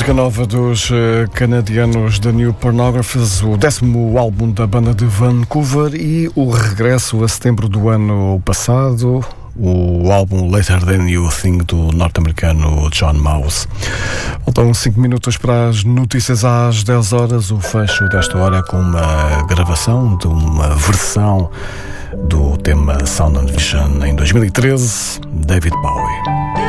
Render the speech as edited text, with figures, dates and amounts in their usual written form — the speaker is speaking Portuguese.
Música nova dos canadianos The New Pornographers, o 10º álbum da banda de Vancouver e o regresso a setembro do ano passado, o álbum Later Than You Think do norte-americano John Mouse. Faltam 5 minutos para as notícias às 10 horas, o fecho desta hora com uma gravação de uma versão do tema Sound and Vision em 2013, David Bowie.